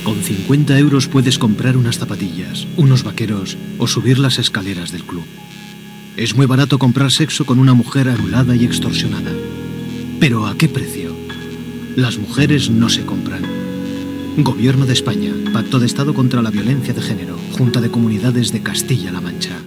Con 50 euros puedes comprar unas zapatillas, unos vaqueros o subir las escaleras del club. Es muy barato comprar sexo con una mujer anulada y extorsionada. ¿Pero a qué precio? Las mujeres no se compran. Gobierno de España, Pacto de Estado contra la Violencia de Género, Junta de Comunidades de Castilla-La Mancha.